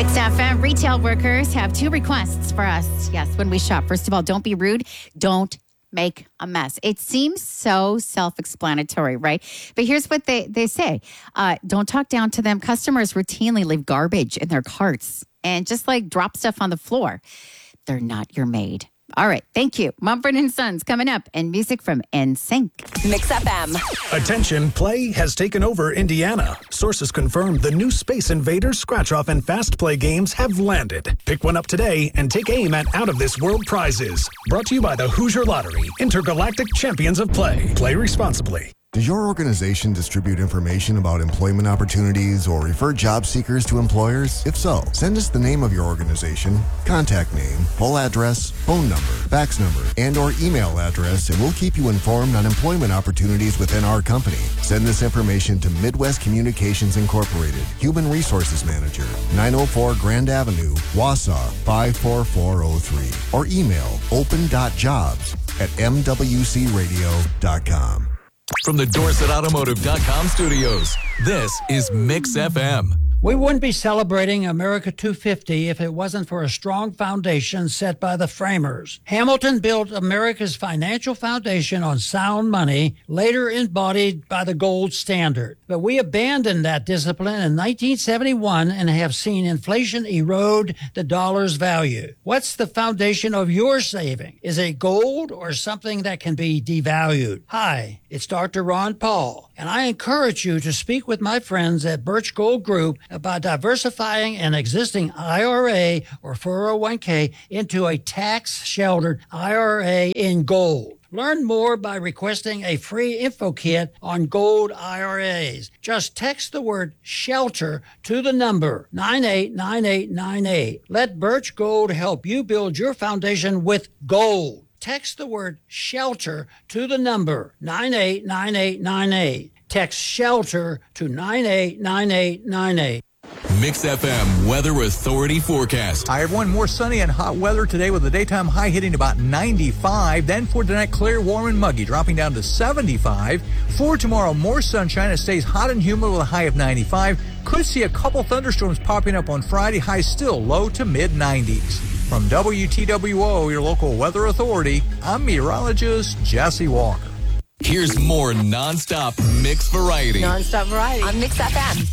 Mix FM retail workers have two requests for us. Yes, when we shop. First of all, don't be rude. Don't make a mess. It seems so self-explanatory, right? But here's what they say. Don't talk down to them. Customers routinely leave garbage in their carts and just like drop stuff on the floor. They're not your maid. All right. Thank you. Mumford & Sons coming up and music from NSYNC. Mix FM. Attention, play has taken over Indiana. Sources confirm the new Space Invaders, Scratch-Off, and Fast Play games have landed. Pick one up today and take aim at out-of-this-world prizes. Brought to you by the Hoosier Lottery, Intergalactic Champions of Play. Play responsibly. Does your organization distribute information about employment opportunities or refer job seekers to employers? If so, send us the name of your organization, contact name, full address, phone number, fax number, and or email address, and we'll keep you informed on employment opportunities within our company. Send this information to Midwest Communications Incorporated, Human Resources Manager, 904 Grand Avenue, Wausau 54403, or email open.jobs@mwcradio.com. From the DorsetAutomotive.com studios, this is Mix FM. We wouldn't be celebrating America 250 if it wasn't for a strong foundation set by the framers. Hamilton built America's financial foundation on sound money, later embodied by the gold standard. But we abandoned that discipline in 1971 and have seen inflation erode the dollar's value. What's the foundation of your saving? Is it gold or something that can be devalued? Hi, it's Dr. Ron Paul, and I encourage you to speak with my friends at Birch Gold Group about diversifying an existing IRA or 401k into a tax-sheltered IRA in gold. Learn more by requesting a free info kit on gold IRAs. Just text the word SHELTER to the number 989898. Let Birch Gold help you build your foundation with gold. Text the word SHELTER to the number 989898. Text SHELTER to 989898. Mix FM Weather Authority forecast. Hi, everyone. More sunny and hot weather today with the daytime high hitting about 95. Then for tonight, clear, warm, and muggy, dropping down to 75. For tomorrow, more sunshine. It stays hot and humid with a high of 95. Could see a couple thunderstorms popping up on Friday. High still low to mid-90s. From WTWO, your local weather authority, I'm meteorologist Jesse Walker. Here's more nonstop mix variety. Nonstop variety on Mix FM.